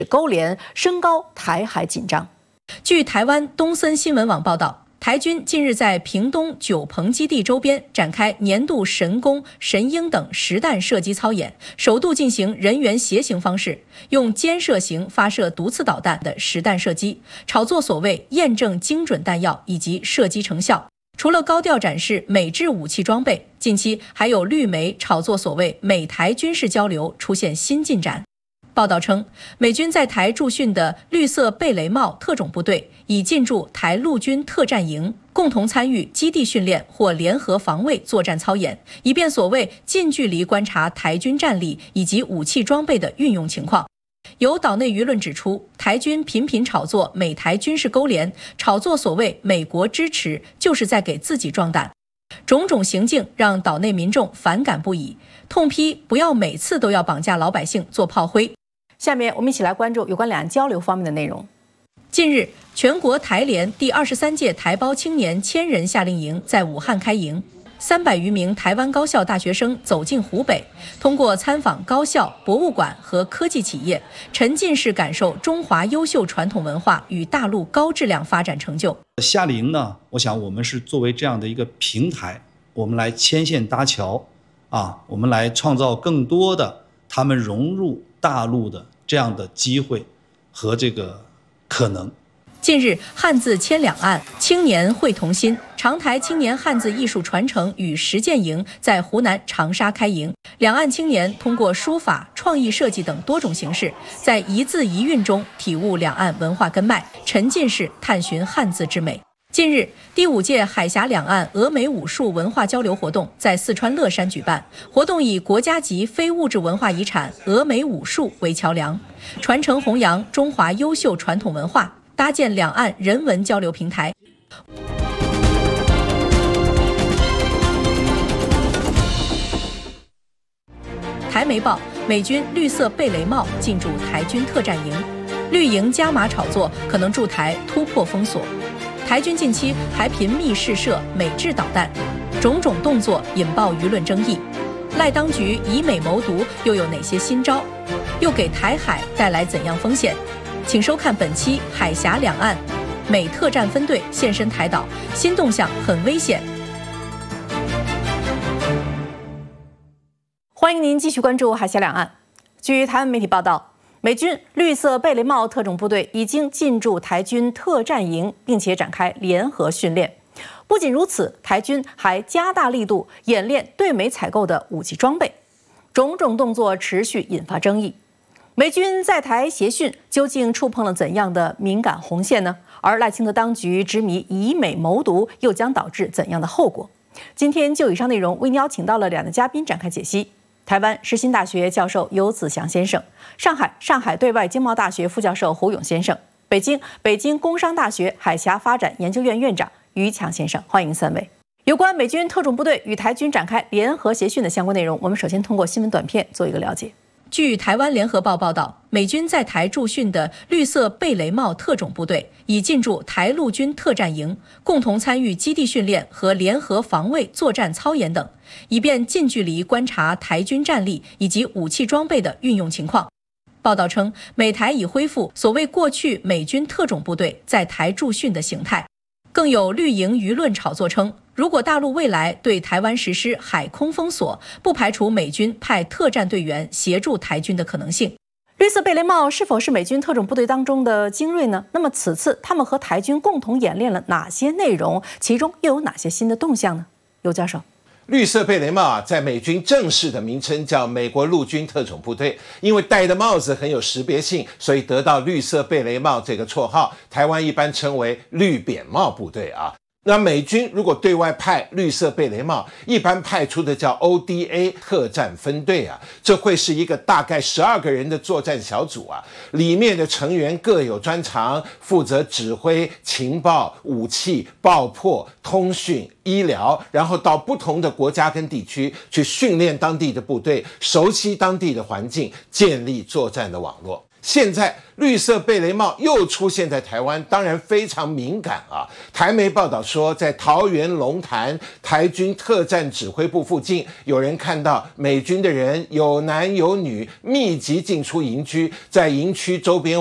勾连，升高台海紧张。据台湾东森新闻网报道，台军近日在屏东九鹏基地周边展开年度神弓、神鹰等实弹射击操演，首度进行人员携行方式，用肩射型发射毒刺导弹的实弹射击，炒作所谓验证精准弹药以及射击成效。除了高调展示美制武器装备，近期还有绿媒炒作所谓美台军事交流出现新进展。报道称，美军在台驻训的绿色贝雷帽特种部队已进驻台陆军特战营，共同参与基地训练或联合防卫作战操演，以便所谓近距离观察台军战力以及武器装备的运用情况。有岛内舆论指出，台军频频炒作美台军事勾连，炒作所谓美国支持，就是在给自己壮胆。种种行径让岛内民众反感不已，痛批不要每次都要绑架老百姓做炮灰。下面我们一起来关注有关两岸交流方面的内容。近日，全国台联第23届台胞青年1000人夏令营在武汉开营，300余名台湾高校大学生走进湖北，通过参访高校、博物馆和科技企业，沉浸式感受中华优秀传统文化与大陆高质量发展成就。 夏令营呢，我想我们是作为这样的一个平台，我们来牵线搭桥，我们来创造更多的他们融入大陆的这样的机会和这个可能。 近日，汉字牵两岸，青年会同心。长台青年汉字艺术传承与实践营在湖南长沙开营，两岸青年通过书法、创意设计等多种形式，在一字一韵中体悟两岸文化根脉，沉浸式探寻汉字之美。近日，第5届海峡两岸俄美武术文化交流活动在四川乐山举办。活动以国家级非物质文化遗产俄美武术为桥梁，传承弘扬中华优秀传统文化，搭建两岸人文交流平台。台媒报，美军绿色贝雷帽进驻台军特战营，绿营加码炒作可能助台突破封锁。台军近期还频密试射美制导弹，种种动作引爆舆论争议。赖当局以美谋独又有哪些新招？又给台海带来怎样风险？请收看本期海峡两岸，美特战分队现身台岛，新动向很危险。欢迎您继续关注海峡两岸。据台湾媒体报道，美军绿色贝雷帽特种部队已经进驻台军特战营，并且展开联合训练。不仅如此，台军还加大力度演练对美采购的武器装备，种种动作持续引发争议。美军在台协训究竟触碰了怎样的敏感红线呢？而赖清德当局执迷以美谋独，又将导致怎样的后果？今天就以上内容为您邀请到了两位嘉宾展开解析。台湾世新大学教授游子祥先生，上海对外经贸大学副教授胡勇先生，北京工商大学海峡发展研究院院长于强先生，欢迎三位。有关美军特种部队与台军展开联合协训的相关内容，我们首先通过新闻短片做一个了解。据台湾联合报报道，美军在台驻训的绿色贝雷帽特种部队已进驻台陆军特战营，共同参与基地训练和联合防卫作战操演等，以便近距离观察台军战力以及武器装备的运用情况。报道称，美台已恢复所谓过去美军特种部队在台驻训的形态。更有绿营舆论炒作称，如果大陆未来对台湾实施海空封锁，不排除美军派特战队员协助台军的可能性。绿色贝雷帽是否是美军特种部队当中的精锐呢？那么此次他们和台军共同演练了哪些内容？其中又有哪些新的动向呢？尤教授。 绿色贝雷帽在美军正式的名称叫美国陆军特种部队，因为戴的帽子很有识别性，所以得到绿色贝雷帽这个绰号。台湾一般称为绿扁帽部队啊。那美军如果对外派绿色贝雷帽，一般派出的叫 ODA 特战分队啊，这会是一个大概12个人的作战小组啊，里面的成员各有专长，负责指挥、情报、武器、爆破、通讯、医疗，然后到不同的国家跟地区去训练当地的部队，熟悉当地的环境，建立作战的网络。 现在绿色贝雷帽又出现在台湾，当然非常敏感啊。台媒报道说，在桃园龙潭台军特战指挥部附近，有人看到美军的人有男有女密集进出营区，在营区周边